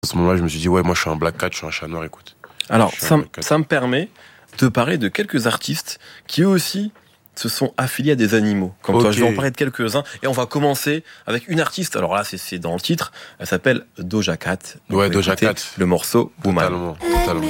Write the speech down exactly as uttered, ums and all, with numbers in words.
À ce moment-là, je me suis dit, ouais, moi je suis un black cat, je suis un chat noir, écoute. Alors, ça, ça me permet de parler de quelques artistes qui eux aussi se sont affiliés à des animaux. Comme okay. toi, je vais en parler de quelques-uns. Et on va commencer avec une artiste. Alors là, c'est, c'est dans le titre. Elle s'appelle Doja Cat. Donc ouais, Doja Cat. Le morceau Woman. Totalement, totalement.